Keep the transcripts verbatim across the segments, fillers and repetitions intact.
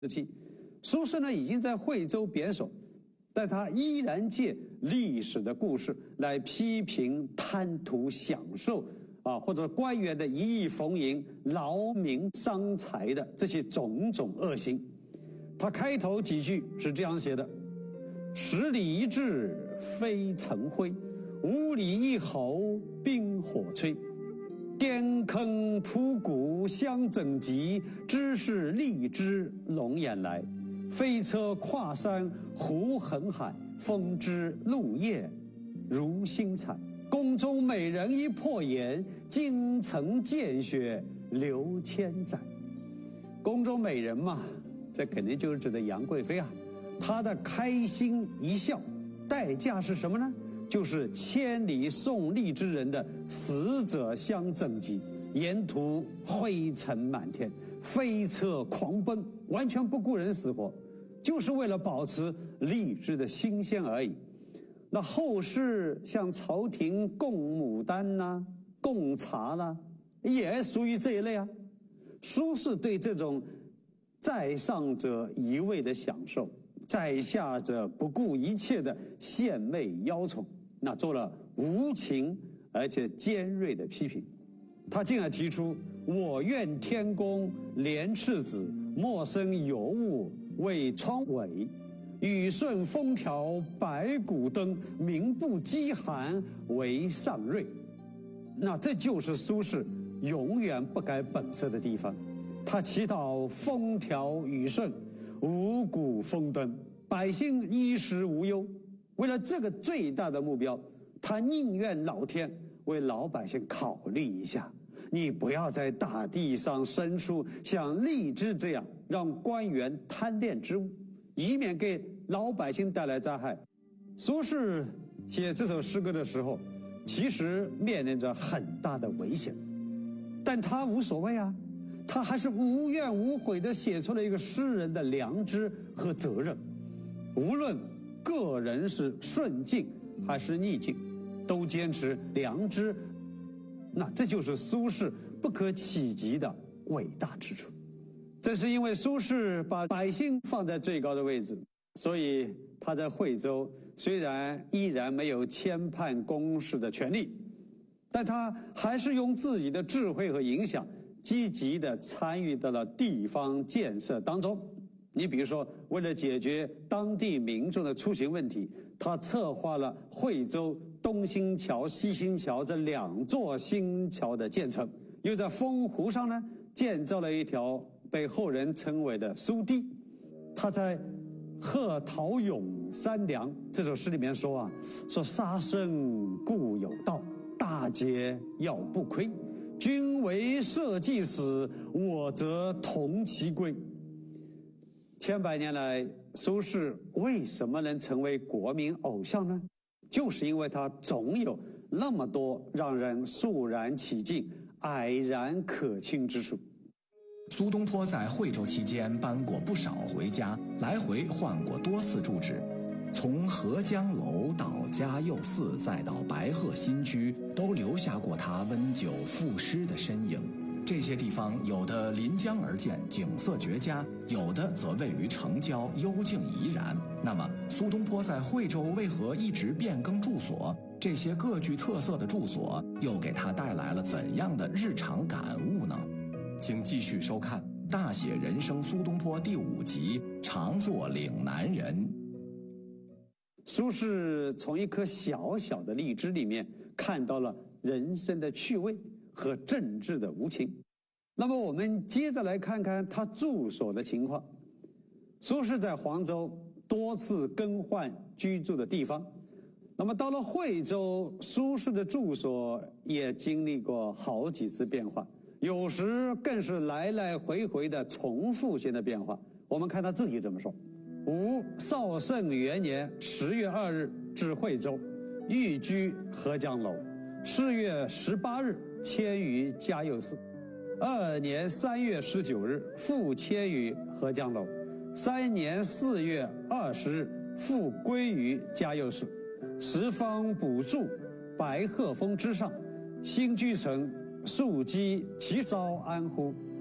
时期，苏轼呢已经在惠州贬守，但他依然借历史的故事来批评贪图享受啊，或者官员的一意逢迎、劳民伤财的这些种种恶行。他开头几句是这样写的：十里一志飞尘灰，五里一侯冰火吹。滇坑铺谷相争急，知是荔枝龙眼来。飞车跨山胡横海，风知鹿夜如星彩。宫中美人一破颜，京城见雪流千载。宫中美人嘛，这肯定就是指的杨贵妃啊。她的开心一笑，代价是什么呢？就是千里送荔枝人的死者相征集，沿途灰尘满天，飞车狂奔，完全不顾人死活，就是为了保持荔枝的新鲜而已。那后世像朝廷供牡丹呐、啊、供茶啦、啊，也属于这一类啊。苏轼对这种在上者一味的享受，在下者不顾一切的献媚邀宠，那做了无情而且尖锐的批评。他进而提出我愿天公怜赤子，莫生尤物为窗尾，雨顺风调百谷登，民不饥寒为上瑞。那这就是苏轼永远不改本色的地方。他祈祷风调雨顺，五谷丰登，百姓衣食无忧。为了这个最大的目标，他宁愿老天为老百姓考虑一下，你不要在大地上生出像荔枝这样让官员贪恋之物，以免给老百姓带来灾害。苏轼写这首诗歌的时候，其实面临着很大的危险，但他无所谓啊，他还是无怨无悔地写出了一个诗人的良知和责任。无论个人是顺境还是逆境，都坚持良知，那这就是苏轼不可企及的伟大之处。正是因为苏轼把百姓放在最高的位置，所以他在惠州虽然依然没有牵判公事的权利，但他还是用自己的智慧和影响，积极地参与到了地方建设当中。你比如说，为了解决当地民众的出行问题，他策划了惠州东新桥、西新桥这两座新桥的建成，又在丰湖上呢建造了一条被后人称为的苏堤。他在《贺陶咏三良》这首诗里面说啊，说杀生固有道，大节要不亏。君为社稷死，我则同其归。千百年来，苏轼为什么能成为国民偶像呢？就是因为他总有那么多让人肃然起敬、蔼然可亲之处。 苏东坡在惠州期间搬过不少回家，来回换过多次住址，从合江楼到嘉佑寺，再到白鹤新居，都留下过他温酒赋诗的身影。这些地方有的临江而建，景色绝佳，有的则位于城郊，幽静怡然。那么苏东坡在惠州为何一直变更住所？这些各具特色的住所又给他带来了怎样的日常感悟呢？请继续收看《大写人生苏东坡》第五集《常作岭南人》。 苏轼从一颗小小的荔枝里面看到了人生的趣味和政治的无情。那么我们接着来看看他住所的情况。苏轼在黄州多次更换居住的地方，那么到了惠州，苏轼的住所也经历过好几次变化，有时更是来来回回的重复性的变化。我们看他自己这么说：吾绍圣元年十月二日至惠州，寓居合江楼。是月十八日迁于嘉佑寺。二年三月十九日复迁于合江楼。三年四月二十日复归于嘉佑寺。十方补助白鹤峰之上，新居城庶几其稍安乎？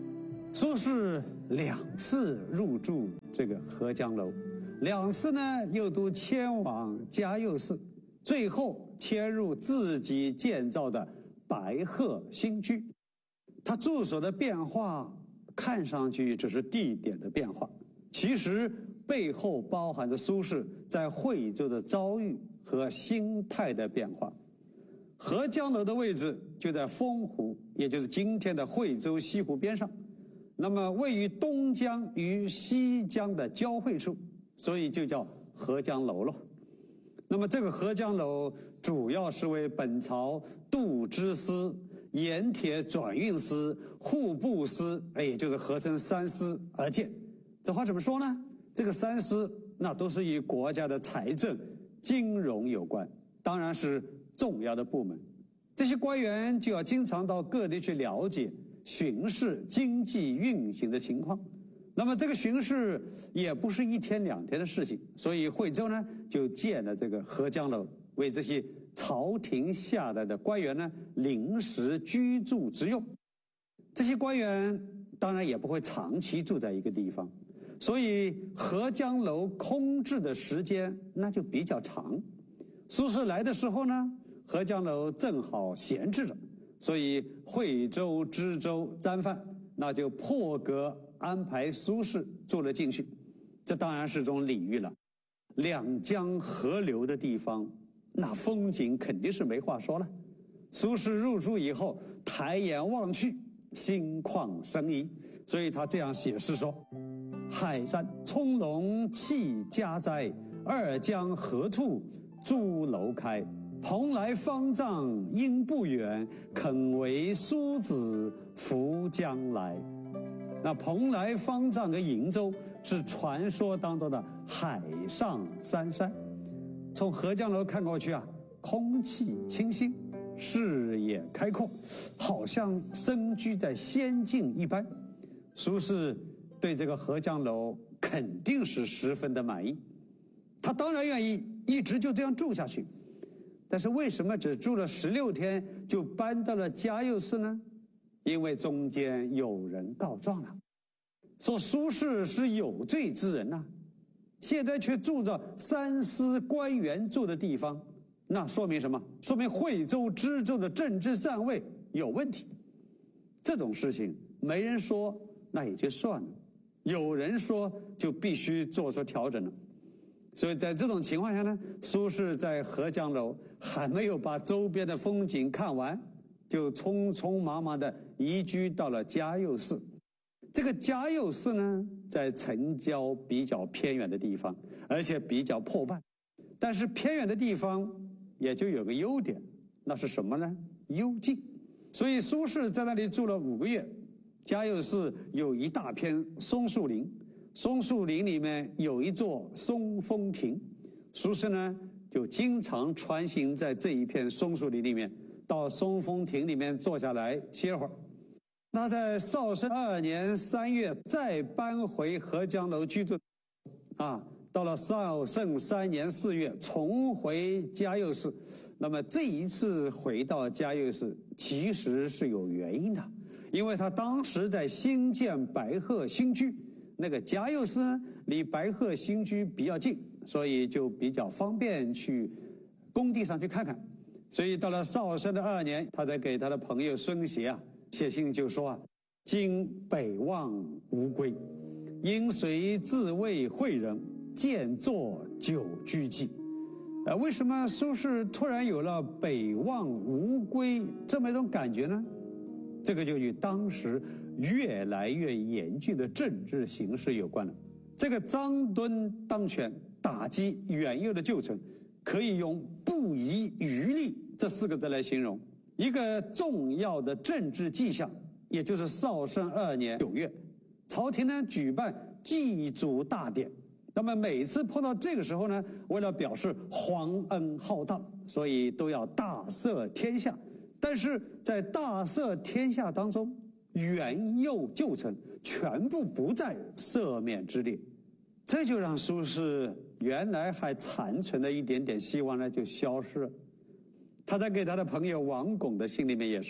苏轼两次入住这个合江楼，两次呢又都迁往嘉佑寺，最后迁入自己建造的白鹤新居。他住所的变化看上去只是地点的变化，其实背后包含着苏轼在惠州的遭遇和心态的变化。合江楼的位置就在丰湖，也就是今天的惠州西湖边上，那么位于东江与西江的交汇处，所以就叫合江楼了。那么这个合江楼主要是为本朝度支司、盐铁转运司、户部司，哎，也就是合称三司而建。这话怎么说呢？这个三司那都是与国家的财政、金融有关，当然是重要的部门。这些官员就要经常到各地去了解、巡视经济运行的情况。那么这个巡视也不是一天两天的事情，所以惠州呢就建了这个合江楼，为这些朝廷下来的官员呢临时居住之用。这些官员当然也不会长期住在一个地方，所以合江楼空置的时间那就比较长。苏轼来的时候呢，合江楼正好闲置着，所以惠州、知州、簪饭那就破格安排苏轼住了进去。这当然是种礼遇了。两江合流的地方，那风景肯定是没话说了。苏轼入住以后，抬眼望去，心旷神怡，所以他这样写诗说：海山葱茏气家哉，二江合处朱楼开。蓬莱方丈应不远，肯为苏子扶将来。那蓬莱方丈跟瀛洲是传说当中的海上三山。从合江楼看过去啊，空气清新，视野开阔，好像身居在仙境一般。苏轼对这个合江楼肯定是十分的满意，他当然愿意一直就这样住下去。但是为什么只住了十六天就搬到了嘉佑寺呢？因为中间有人告状了，说苏轼是有罪之人呐、啊，现在却住着三司官员住的地方，那说明什么？说明惠州、知州的政治站位有问题。这种事情没人说那也就算了，有人说就必须做出调整了。所以在这种情况下呢，苏轼在合江楼还没有把周边的风景看完，就匆匆忙忙的移居到了嘉佑寺。这个嘉佑寺呢，在城郊比较偏远的地方，而且比较破败。但是偏远的地方也就有个优点，那是什么呢？幽静。所以苏轼在那里住了五个月。嘉佑寺有一大片松树林，松树林里面有一座松风亭，苏轼呢就经常穿行在这一片松树林里面，到松风亭里面坐下来歇会儿。那在绍圣二年三月再搬回合江楼居住，啊，到了绍圣三年四月重回嘉佑寺。那么这一次回到嘉佑寺其实是有原因的，因为他当时在新建白鹤新居，那个嘉佑寺呢离白鹤新居比较近，所以就比较方便去工地上去看看。所以到了绍圣的二年，他才给他的朋友孙协啊写信就说啊：今北望无归，因随自谓惠人，渐作久居记。呃，为什么苏轼突然有了北望无归这么一种感觉呢？这个就与当时越来越严峻的政治形势有关了。这个张敦当权，打击元佑的旧臣，可以用不遗余力这四个字来形容。一个重要的政治迹象，也就是绍圣二年九月，朝廷呢举办祭祖大典。那么每次碰到这个时候呢，为了表示皇恩浩荡，所以都要大赦天下。但是在大赦天下当中，元佑旧臣全部不在赦免之列，这就让苏轼原来还残存的一点点希望呢就消失了。他在给他的朋友王巩的信里面也说啊：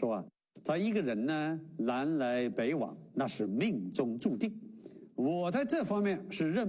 他一个人呢，南来北往，那是命中注定。我在这方面是认